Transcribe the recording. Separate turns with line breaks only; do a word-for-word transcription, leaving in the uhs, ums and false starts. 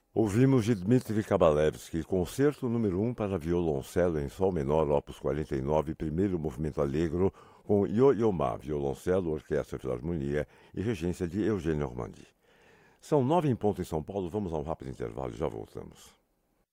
Ouvimos de Dmitri Kabalevsky, Concerto número um para violoncelo em sol menor, opus quarenta e nove, primeiro movimento allegro, com Yo-Yo Ma, violoncelo, orquestra filarmonia e regência de Eugênio Ormandy. São nove em ponto em São Paulo, vamos a um rápido intervalo e já voltamos.